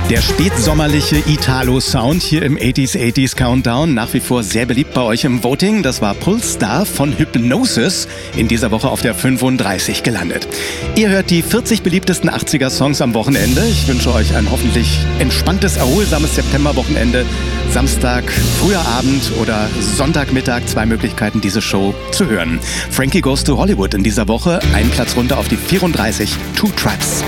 Der spätsommerliche Italo-Sound hier im 80s Countdown, nach wie vor sehr beliebt bei euch im Voting. Das war Pulsar von Hypnosis, in dieser Woche auf der 35 gelandet. Ihr hört die 40 beliebtesten 80er-Songs am Wochenende. Ich wünsche euch ein hoffentlich entspanntes, erholsames Septemberwochenende. Samstag, früher Abend oder Sonntagmittag, 2 Möglichkeiten, diese Show zu hören. Frankie Goes to Hollywood in dieser Woche, einen Platz runter auf die 34, Two Tribes.